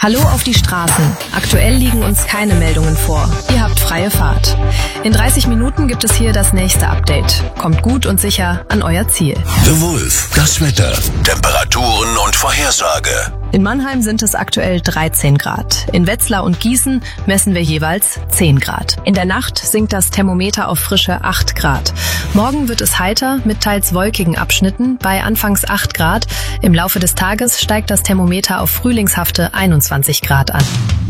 Hallo auf die Straßen. Aktuell liegen uns keine Meldungen vor. Ihr habt freie Fahrt. In 30 Minuten gibt es hier das nächste Update. Kommt gut und sicher an euer Ziel. The Wolf, das Wetter, Temperaturen und Vorhersage. In Mannheim sind es aktuell 13 Grad. In Wetzlar und Gießen messen wir jeweils 10 Grad. In der Nacht sinkt das Thermometer auf frische 8 Grad. Morgen wird es heiter mit teils wolkigen Abschnitten bei anfangs 8 Grad. Im Laufe des Tages steigt das Thermometer auf frühlingshafte 21 Grad an.